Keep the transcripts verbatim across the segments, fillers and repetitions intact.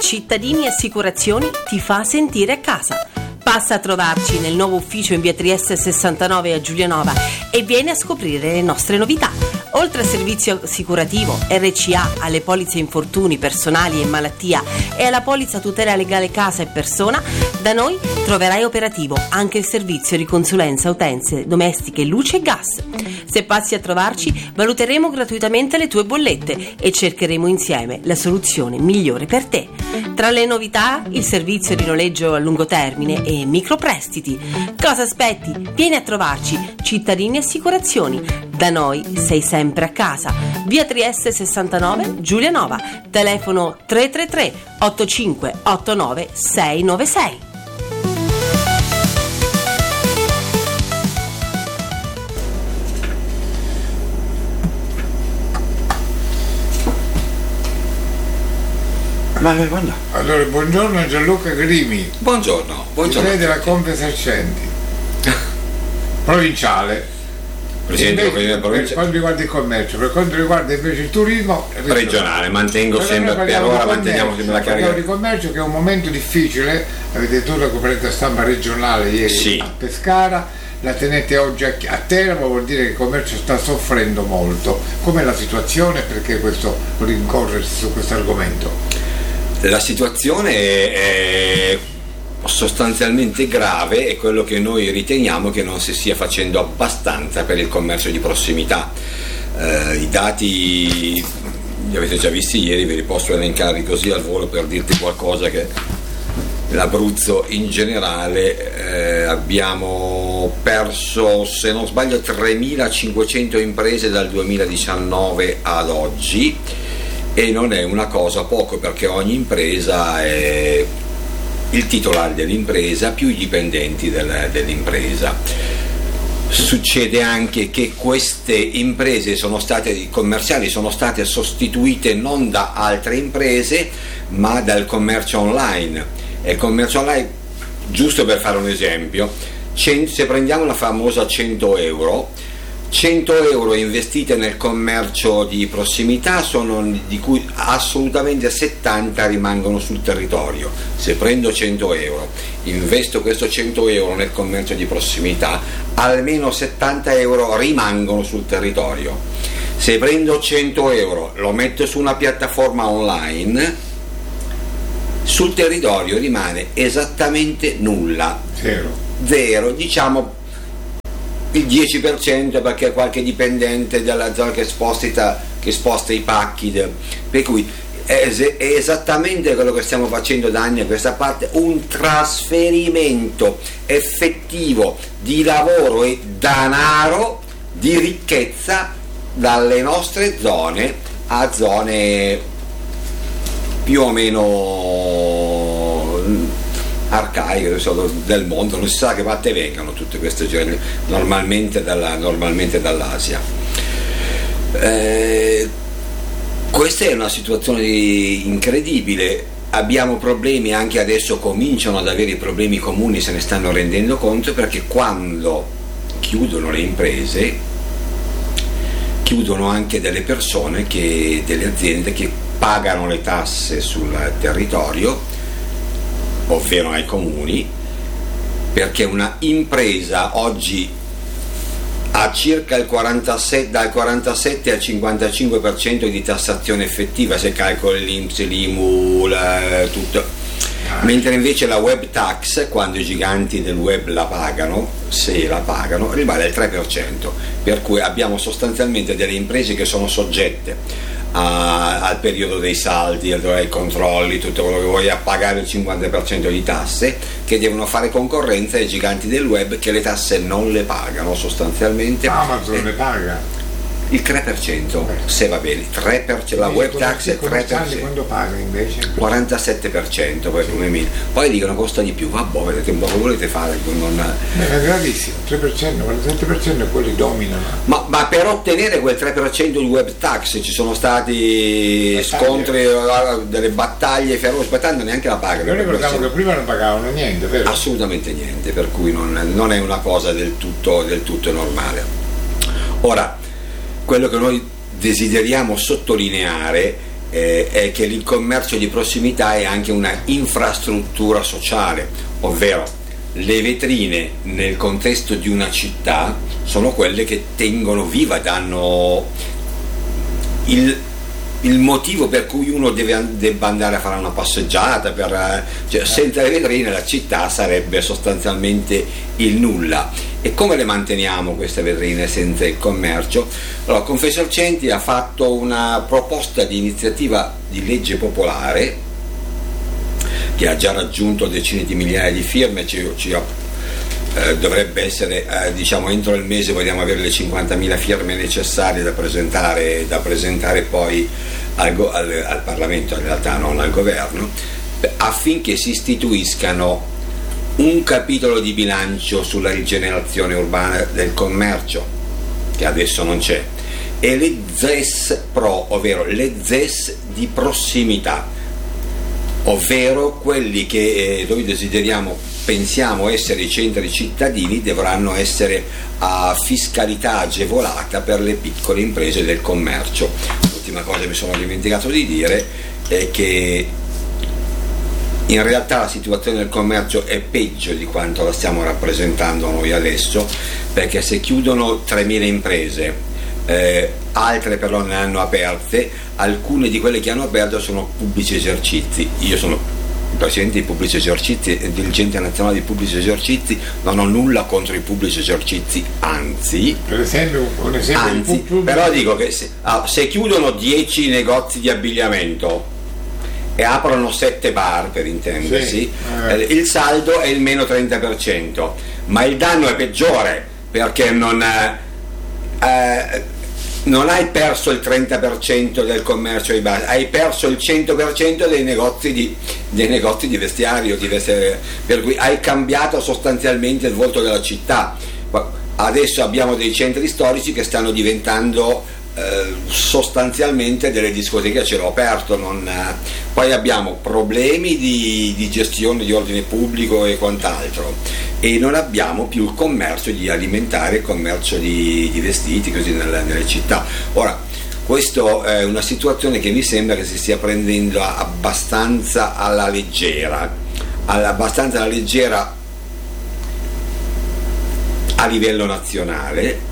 Cittadini Assicurazioni ti fa sentire a casa. Passa a trovarci nel nuovo ufficio in via Trieste sessantanove a Giulianova e vieni a scoprire le nostre novità. Oltre al servizio assicurativo R C A, alle polizze infortuni personali e malattia e alla polizza tutela legale casa e persona, da noi troverai operativo anche il servizio di consulenza utenze domestiche, luce e gas. Se passi a trovarci, valuteremo gratuitamente le tue bollette e cercheremo insieme la soluzione migliore per te. Tra le novità, il servizio di noleggio a lungo termine e microprestiti. Cosa aspetti? Vieni a trovarci, Cittadini Assicurazioni. Da noi sei sempre a casa. Via Trieste sessantanove, Giulianova. Telefono tre tre tre otto cinque otto nove sei nove sei. Ma quando? Allora, buongiorno Gianluca Grimi. Buongiorno, buongiorno. Lei della Confesercenti provinciale. Presidente Invece, della provincia. Per quanto riguarda il commercio, per quanto riguarda invece il turismo regionale, regionale mantengo sempre, per ora manteniamo sempre la carica di commercio, che è un momento difficile. Avete detto la conferenza stampa regionale ieri sì. a Pescara, la tenete oggi a, a Teramo, vuol dire che il commercio sta soffrendo molto. Com'è la situazione? Perché questo rincorrersi su questo argomento? La situazione è sostanzialmente grave, è quello che noi riteniamo che non si stia facendo abbastanza per il commercio di prossimità. Eh, I dati li avete già visti ieri, ve li posso elencare così al volo per dirti qualcosa, che l'Abruzzo in generale eh, abbiamo perso, se non sbaglio, tremilacinquecento imprese dal duemiladiciannove ad oggi, e non è una cosa poco, perché ogni impresa è il titolare dell'impresa più i dipendenti del, dell'impresa. Succede anche che queste imprese sono state commerciali sono state sostituite non da altre imprese ma dal commercio online. E il commercio online, giusto per fare un esempio, se prendiamo la famosa cento euro cento euro investite nel commercio di prossimità, sono di cui assolutamente settanta rimangono sul territorio. Se prendo cento euro, investo questo cento euro nel commercio di prossimità, almeno settanta euro rimangono sul territorio. Se prendo cento euro, lo metto su una piattaforma online, sul territorio rimane esattamente nulla, zero, zero diciamo il dieci per cento, perché qualche dipendente della zona che sposta, che sposta i pacchi, per cui è, è esattamente quello che stiamo facendo da anni a questa parte, un trasferimento effettivo di lavoro e denaro, di ricchezza, dalle nostre zone a zone più o meno arcaiche del mondo, non si sa che parte vengano tutte queste gene, normalmente, dalla, normalmente dall'Asia. Eh, questa è una situazione incredibile. Abbiamo problemi, anche adesso cominciano ad avere i problemi comuni, se ne stanno rendendo conto, perché quando chiudono le imprese chiudono anche delle persone, che, delle aziende che pagano le tasse sul territorio, ovvero ai comuni, perché una impresa oggi ha circa il quarantasette, dal quarantasette al cinquantacinque per cento di tassazione effettiva, se calcoli l'I N P S, l'I M U, la, tutto, mentre invece la web tax, quando i giganti del web la pagano, se la pagano, rimane al tre per cento, per cui abbiamo sostanzialmente delle imprese che sono soggette A, al periodo dei saldi, ai controlli, tutto quello che vuoi, a pagare il cinquanta per cento di tasse, che devono fare concorrenza ai giganti del web che le tasse non le pagano sostanzialmente. Amazon le paga il tre per cento, se va bene, tre per cento, la web tax è tre per cento. Quando paga invece? quarantasette per cento, poi, come mi... poi dicono costa di più, vabbè, vedete un po' che volete fare. Non... È gravissimo, tre per cento, quarantasette per cento è quelli dominano. Ma, ma per ottenere quel tre per cento di web tax ci sono stati battaglie. Scontri, delle battaglie feroci, ma tanto neanche la pagano. Noi ricordiamo che prima non pagavano niente, vero? Assolutamente niente, per cui non, non è una cosa del tutto, del tutto normale. Ora, quello che noi desideriamo sottolineare eh, è che il commercio di prossimità è anche una infrastruttura sociale, ovvero le vetrine nel contesto di una città sono quelle che tengono viva, danno il, il motivo per cui uno deve, debba andare a fare una passeggiata, per, cioè, senza le vetrine la città sarebbe sostanzialmente il nulla. E come le manteniamo queste vetrine senza il commercio? Allora, Confesercenti ha fatto una proposta di iniziativa di legge popolare che ha già raggiunto decine di migliaia di firme, ci, ci, eh, dovrebbe essere, eh, diciamo entro il mese vogliamo avere le cinquantamila firme necessarie da presentare, da presentare poi al, al, al Parlamento, in realtà non al Governo, affinché si istituiscano un capitolo di bilancio sulla rigenerazione urbana del commercio, che adesso non c'è, e le Z E S Pro, ovvero le Z E S di prossimità, ovvero quelli che eh, noi desideriamo, pensiamo essere i centri cittadini, dovranno essere a fiscalità agevolata per le piccole imprese del commercio. L'ultima cosa che mi sono dimenticato di dire è che in realtà la situazione del commercio è peggio di quanto la stiamo rappresentando noi adesso, perché se chiudono tremila imprese, eh, altre però ne hanno aperte, alcune di quelle che hanno aperto sono pubblici esercizi. Io sono il presidente dei pubblici esercizi e dirigente nazionale dei pubblici esercizi, non ho nulla contro i pubblici esercizi, anzi, per esempio, un esempio anzi di pubblico... però dico che se, ah, se chiudono dieci negozi di abbigliamento e aprono sette bar, per intendersi, sì, eh. eh, il saldo è il meno trenta per cento, ma il danno è peggiore, perché non, eh, non hai perso il trenta per cento del commercio ai bar, hai perso il cento per cento dei negozi di, dei negozi di vestiario, di vestiario, per cui hai cambiato sostanzialmente il volto della città. Adesso abbiamo dei centri storici che stanno diventando Eh, sostanzialmente delle discoteche a cielo aperto, non, eh, poi abbiamo problemi di, di gestione di ordine pubblico e quant'altro, e non abbiamo più il commercio di alimentare, il commercio di, di vestiti così nelle, nelle città. Ora, questa è una situazione che mi sembra che si stia prendendo abbastanza alla leggera, abbastanza alla leggera a livello nazionale,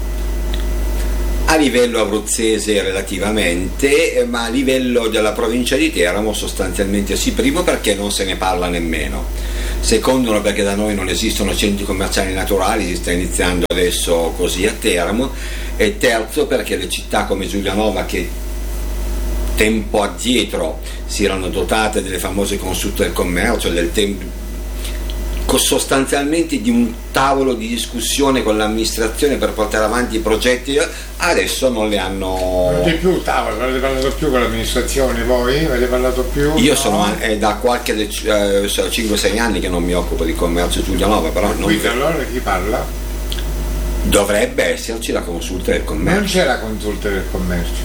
a livello abruzzese relativamente, ma a livello della provincia di Teramo sostanzialmente sì. Primo, perché non se ne parla nemmeno; secondo, perché da noi non esistono centri commerciali naturali, si sta iniziando adesso così a Teramo; e terzo, perché le città come Giulianova, che tempo addietro si erano dotate delle famose consulte del commercio, del tempo sostanzialmente di un tavolo di discussione con l'amministrazione per portare avanti i progetti, adesso non le hanno. Non c'è più tavolo, non avete parlato più con l'amministrazione, voi avete parlato più? Io no? sono è da qualche eh, cinque sei anni che non mi occupo di commercio Giulianova, però non. Quindi allora chi parla? Dovrebbe esserci la consulta del commercio. Non c'è la consulta del commercio.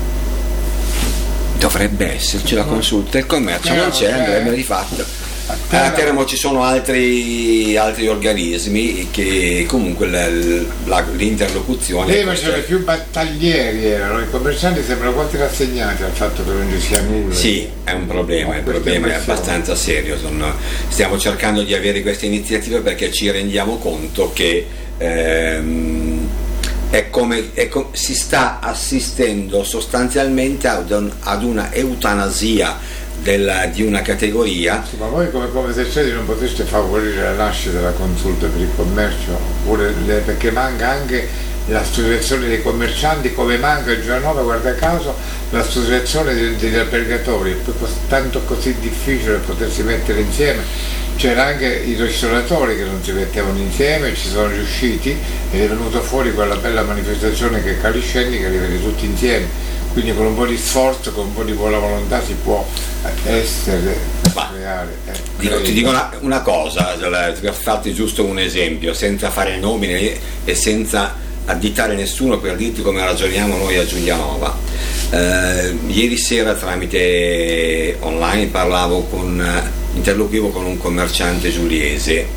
Dovrebbe esserci la consulta del commercio, non c'è, andrebbe rifatto. A Teramo ci sono altri, altri organismi che comunque la, la, l'interlocuzione. Prima c'erano più battaglieri, erano i commercianti, sembrano quasi rassegnati al fatto che non ci sia nulla. Sì, è un problema, il problema è abbastanza serio. Sono, stiamo cercando di avere queste iniziative perché ci rendiamo conto che ehm, è come, è com- si sta assistendo sostanzialmente ad, un, ad una eutanasia Della, di una categoria. Sì, ma voi come come esercenti non potreste favorire la nascita della consulta per il commercio? Oppure le, perché manca anche l'associazione dei commercianti, come manca a Giulianova, guarda caso, l'associazione degli, degli albergatori. È tanto così difficile potersi mettere insieme. C'era anche i ristoratori che non si mettevano insieme, ci sono riusciti ed è venuta fuori quella bella manifestazione che è Caliscendi, che li vede tutti insieme. Quindi con un po' di sforzo, con un po' di buona volontà si può essere, Ma, creare. Eh, dico, ti dico una, una cosa, per farti giusto un esempio, senza fare nomi e senza additare nessuno, per dirti come ragioniamo noi a Giulianova. Eh, ieri sera tramite online parlavo con, interloquivo con un commerciante giuliese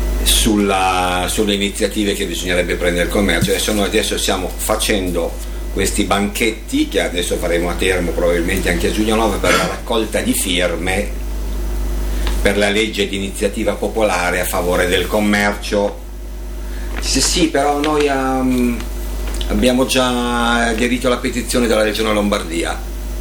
sulla, sulle iniziative che bisognerebbe prendere il commercio. Adesso noi adesso stiamo facendo questi banchetti che adesso faremo a Termo, probabilmente anche a Giulianova, per la raccolta di firme per la legge di iniziativa popolare a favore del commercio. Dice sì, però noi um, abbiamo già aderito alla petizione della Regione Lombardia.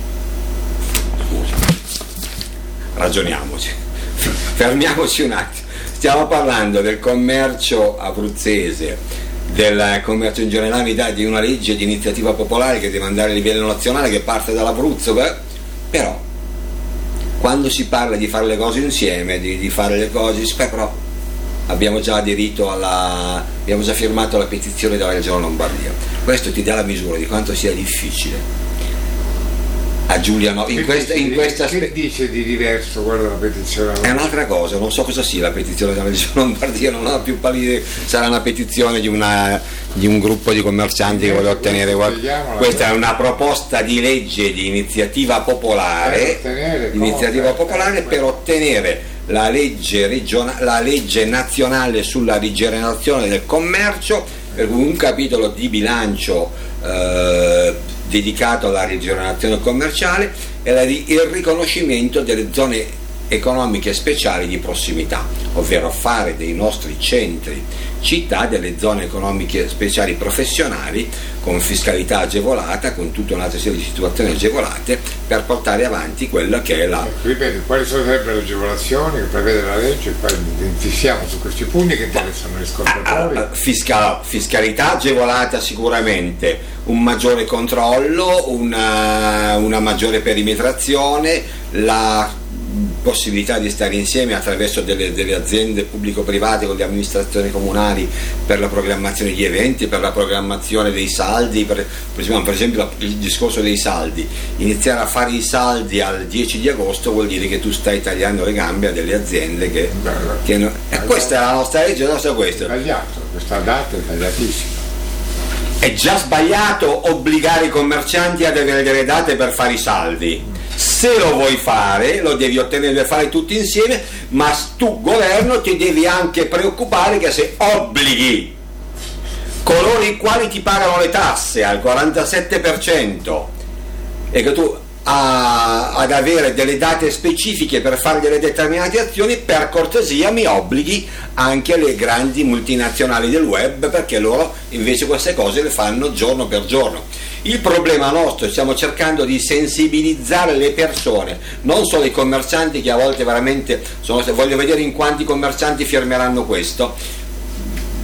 Scusa, ragioniamoci, fermiamoci un attimo. Stiamo parlando del commercio abruzzese, del commercio in generale, di una legge di iniziativa popolare che deve andare a livello nazionale, che parte dall'Abruzzo, beh, però quando si parla di fare le cose insieme, di, di fare le cose, beh, però abbiamo già aderito alla, abbiamo già firmato la petizione della Regione Lombardia. Questo ti dà la misura di quanto sia difficile a Giulianova in questa, in questa che spe- dice di diverso quello della petizione? È un'altra cosa, non so cosa sia la petizione della Regione Lombardia, non ho più pallida, sarà una petizione di, una, di un gruppo di commercianti che vuole ottenere qualcosa. Questa è una proposta di legge di iniziativa popolare, di iniziativa popolare per ottenere la legge, regiona, la legge nazionale sulla rigenerazione del commercio, per un capitolo di bilancio eh, dedicato alla rigenerazione commerciale e la, il riconoscimento delle zone economiche speciali di prossimità, ovvero fare dei nostri centri città delle zone economiche speciali professionali con fiscalità agevolata, con tutta un'altra serie di situazioni agevolate per portare avanti quella che è la... Ripeto, quali sarebbero le agevolazioni che prevede la legge? Poi insistiamo su questi punti che interessano gli ascoltatori. Fiscal, fiscalità agevolata sicuramente, un maggiore controllo, una, una maggiore perimetrazione, la possibilità di stare insieme attraverso delle, delle aziende pubblico-private con le amministrazioni comunali per la programmazione di eventi, per la programmazione dei saldi, per, per esempio il discorso dei saldi. Iniziare a fare i saldi al dieci di agosto vuol dire che tu stai tagliando le gambe a delle aziende che, che no, e questa è la nostra legge, la nostra questa. È sbagliato, questa data è sbagliatissima. È già sbagliato obbligare i commercianti ad avere delle date per fare i saldi. Se lo vuoi fare, lo devi ottenere per fare tutti insieme, ma tu governo ti devi anche preoccupare che se obblighi coloro i quali ti pagano le tasse al quarantasette per cento e che tu a, ad avere delle date specifiche per fare delle determinate azioni, per cortesia mi obblighi anche le grandi multinazionali del web, perché loro invece queste cose le fanno giorno per giorno. Il problema nostro, stiamo cercando di sensibilizzare le persone, non solo i commercianti, che a volte veramente sono, voglio vedere in quanti commercianti firmeranno questo,